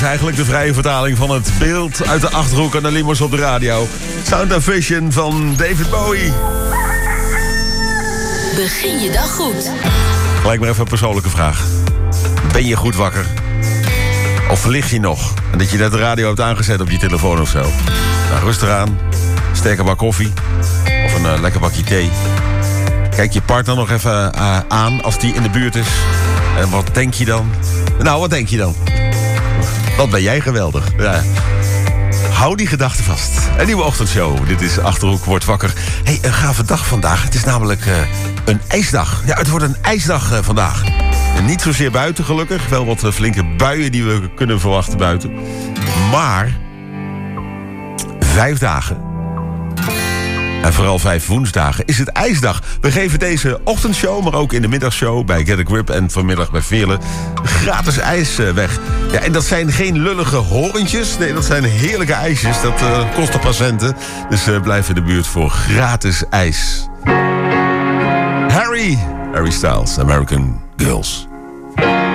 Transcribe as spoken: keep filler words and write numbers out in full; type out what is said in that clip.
is eigenlijk de vrije vertaling van het beeld uit de Achterhoek en de Limos op de radio. Sound of Vision van David Bowie. Begin je dag goed. Gelijk maar even een persoonlijke vraag. Ben je goed wakker? Of lig je nog? En dat je net de radio hebt aangezet op je telefoon of zo. Nou, rustig aan. Sterke bak koffie. Of een uh, lekker bakje thee. Kijk je partner nog even uh, aan als die in de buurt is. En wat denk je dan? Nou, wat denk je dan? Wat ben jij geweldig. Ja. Hou die gedachten vast. Een nieuwe ochtendshow. Dit is Achterhoek wordt wakker. Hey, een gave dag vandaag. Het is namelijk uh, een ijsdag. Ja, het wordt een ijsdag uh, vandaag. En niet zozeer buiten, gelukkig. Wel wat uh, flinke buien die we kunnen verwachten buiten. Maar vijf dagen. En vooral vijf woensdagen is het ijsdag. We geven deze ochtendshow, maar ook in de middagshow bij Get a Grip en vanmiddag bij Veerle gratis ijs weg. Ja, en dat zijn geen lullige horentjes. Nee, dat zijn heerlijke ijsjes. Dat uh, kost de patiënten. Dus uh, blijf in de buurt voor gratis ijs. Harry, Harry Styles, American Girls.